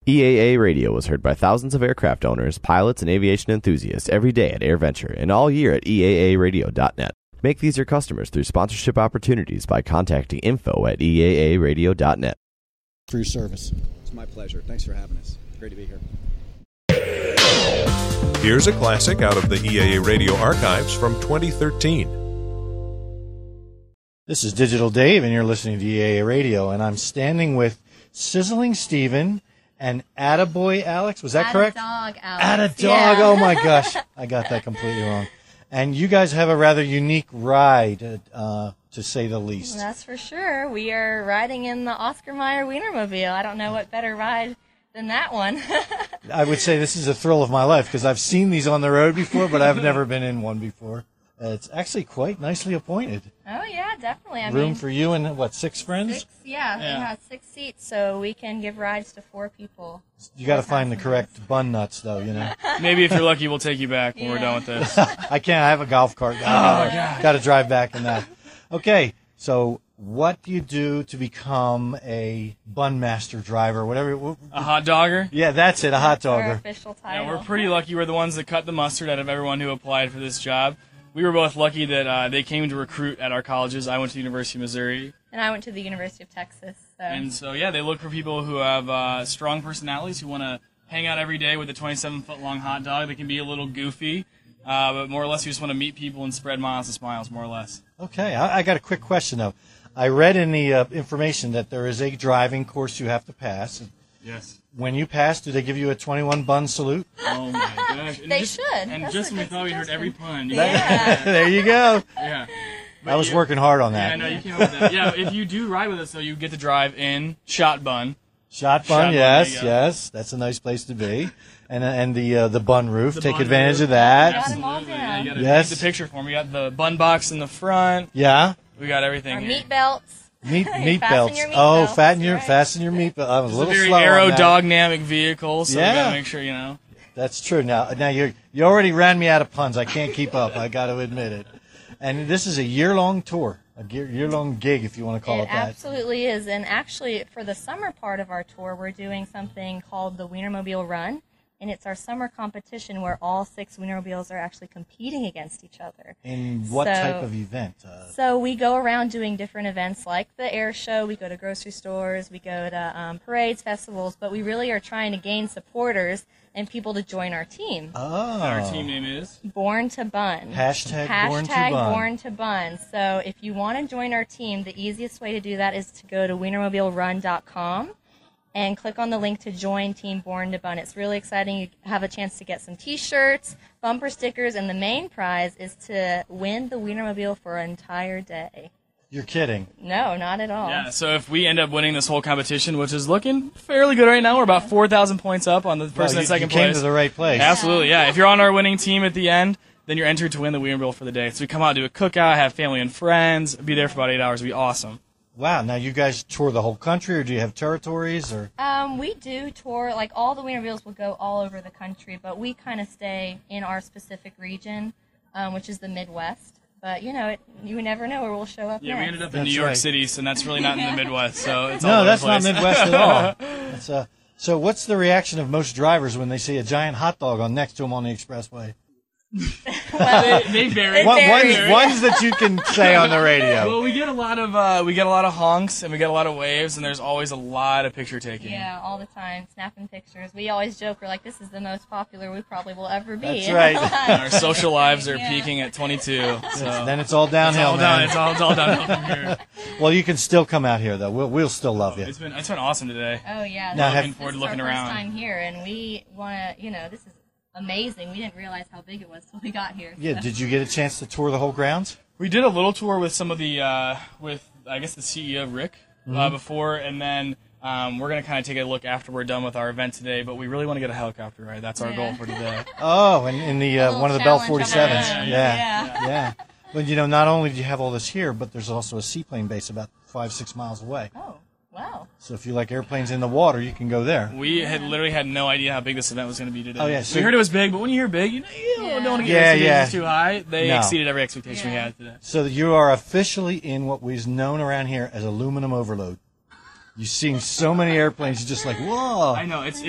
EAA Radio was heard by thousands of aircraft owners, pilots, and aviation enthusiasts every day at AirVenture and all year at EAAradio.net. Make these your customers through sponsorship opportunities by contacting info@EAAradio.net. For your service. It's my pleasure. Thanks for having us. Great to be here. Here's a classic out of the EAA Radio archives from 2013. This is Digital Dave, and you're listening to EAA Radio, and I'm standing with Sizzling Steven and Attaboy Alex. Was that correct? Attadog Alex. Attadog. Yeah. Oh, my gosh. I got that completely wrong. And you guys have a rather unique ride, to say the least. Well, that's for sure. We are riding in the Oscar Mayer Wienermobile. I don't know what better ride than that one. I would say this is a thrill of my life because I've seen these on the road before, but I've never been in one before. It's actually quite nicely appointed. Oh, yeah, definitely. Room for you and, what, 6 friends? 6, yeah. It has 6 seats, so we can give rides to 4 people. You got to find the correct bun nuts, though, you know. Maybe if you're lucky, we'll take you back when we're done with this. I can't. I have a golf cart. Got to drive back in that. Okay, so what do you do to become a bun master driver, whatever? A hot dogger? Yeah, that's it, a hot Our dogger. official title. Yeah, we're pretty lucky. We're the ones that cut the mustard out of everyone who applied for this job. We were both lucky that they came to recruit at our colleges. I went to the University of Missouri. And I went to the University of Texas. So. And so, yeah, they look for people who have strong personalities, who want to hang out every day with a 27-foot-long hot dog. They can be a little goofy, but more or less you just want to meet people and spread miles and smiles, more or less. Okay, I got a quick question, though. I read in the information that there is a driving course you have to pass. Yes. When you pass, do they give you a 21-bun salute? Oh, my gosh. They should. And That's just a when we good thought we heard suggestion. every pun. Yeah. There you go. Yeah. I was working hard on Yeah, that. no, you came up with that. Yeah, if you do ride with us, though, you get to drive in shot bun. Shot Shot bun, bun, there yes, you go. yes. That's a nice place to be. And the bun roof, The take bun advantage roof. of that. Got 'em all Absolutely. Yeah, down. you gotta Yes. take the picture for me. We got the bun box in the front. Yeah. We got everything Our here. meat belts. Meat Fasten belts. your meat Oh, belts, right. fasten your meat belts. I was a It's a little very slow on that. aerodynamic vehicle, so we Yeah. gotta make sure, you know. That's true. Now you already ran me out of puns. I can't keep up. I got to admit it. And this is a year-long tour, a year-long gig, if you want to call it that. Absolutely is. And actually, for the summer part of our tour, we're doing something called the Wienermobile Run. And it's our summer competition where all 6 Wienermobiles are actually competing against each other. In what So- type of event? So we go around doing different events like the air show. We go to grocery stores. We go to parades, festivals. But we really are trying to gain supporters and people to join our team. Oh. Our team name is? Born to Bun. Hashtag Born to Hashtag Bun. Born to Bun. So if you want to join our team, the easiest way to do that is to go to wienermobilerun.com and click on the link to join Team Born to Bun. It's really exciting. You have a chance to get some T-shirts, bumper stickers, and the main prize is to win the Wienermobile for an entire day. You're kidding. No, not at all. Yeah, so if we end up winning this whole competition, which is looking fairly good right now, we're about 4,000 points up on the person Well, in second you came place. to the right place. Absolutely, yeah. If you're on our winning team at the end, then you're entered to win the Wienermobile for the day. So we come out, do a cookout, have family and friends, be there for about 8 hours. It'd be awesome. Wow. Now you guys tour the whole country, or do you have territories, or? We do tour, like all the Wienermobiles will go all over the country, but we kind of stay in our specific region, which is the Midwest. But, you know, you never know where we'll show up Yeah, next. we ended up in That's New York right. City, so that's really not in the Midwest. So it's all No, over that's the not place. Midwest at all. That's, so what's the reaction of most drivers when they see a giant hot dog on next to them on the expressway? they vary. It varies. Ones that you can say on the radio. Well, we get a lot of honks and we get a lot of waves, and there's always a lot of picture taking. Yeah, all the time, snapping pictures. We always joke, we're like, this is the most popular we probably will ever be. That's in right. our lives. And our social lives are Yeah. peaking at 22. So Then it's all downhill, man. It's all downhill from here. Well, you can still come out here, though. We'll still love you. It's been awesome today. Oh, yeah. Now, this have- is forward to our looking first around. time here, and we want to, this is amazing. We didn't realize how big it was till we got here. Yeah, so. did you get a chance to tour the whole grounds? We did a little tour with some of the with I guess the CEO Rick before, and then we're gonna kind of take a look after we're done with our event today. But we really want to get a helicopter ride. That's our goal for today. Oh, and in the little one of the Bell challenge 47s. on that. Yeah. But, not only do you have all this here, but there's also a seaplane base about 5-6 miles away. Oh, wow. So if you like airplanes in the water, you can go there. We had literally had no idea how big this event was going to be today. Oh, yeah, so- we heard it was big, but when you hear big, you don't want to get Yeah, expectations yeah. too high. They No. exceeded every expectation we Yeah. had today. So you are officially in what was known around here as aluminum overload. You've seen so many airplanes, you're just like, whoa. I know it's